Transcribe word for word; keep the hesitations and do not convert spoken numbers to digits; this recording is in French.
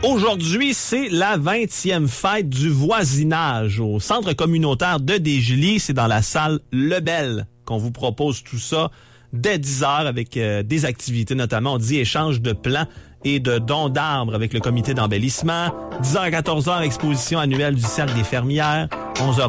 Aujourd'hui, c'est la vingtième fête du voisinage au centre communautaire de Desjolies. C'est dans la salle Lebel qu'on vous propose tout ça dès dix heures avec euh, des activités, notamment, on dit échange de plants et de dons d'arbres avec le comité d'embellissement. dix heures à quatorze heures, exposition annuelle du Cercle des fermières. onze heures